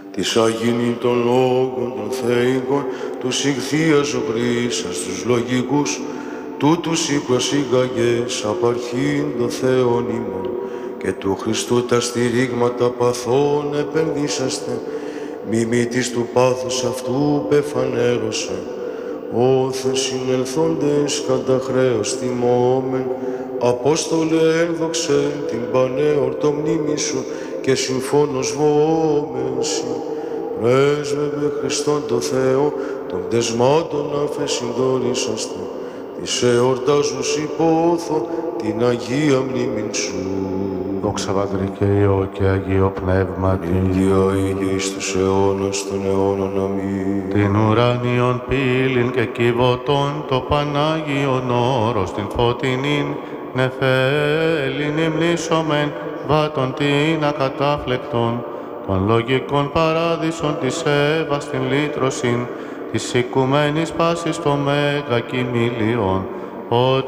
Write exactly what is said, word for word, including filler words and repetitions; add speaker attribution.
Speaker 1: της αγίνη των λόγων των θεϊκών, τους ηχθείας ζωγρίσας τους λογικούς, τούτους η προσήγαγες απαρχήν των Θεών ημών, και του Χριστού τα στηρίγματα παθών επενδύσαστε, μιμήτης του πάθους αυτού πεφανέρωσε, όθε συνελθόντες κατά χρέος τιμώμεν, Απόστολε ένδοξε την πανέορτο μνήμη σου και συμφώνος βόμενση, πρέσβευε Χριστόν το Θεό, των πτεσμάτων αφεσυντορήσαστε, της εορτάζους υπόθω την Αγία μνήμην σου.
Speaker 2: Δόξα Πατρί και Υιό και Αγίο Πνεύματι,
Speaker 1: Υγεία και εις τους αιώνας των αιώνων. Αμήν.
Speaker 2: την ουρανίον πύλην και κυβωτών, το Πανάγιον όρος, την φωτεινήν νεφέλην υμνήσομεν, βάτων την ακατάφλεκτον, των λογικών παράδεισων της Εύας την λύτρωσιν, της οικουμένης πάσης το μέγα κοιμήλιον, ότι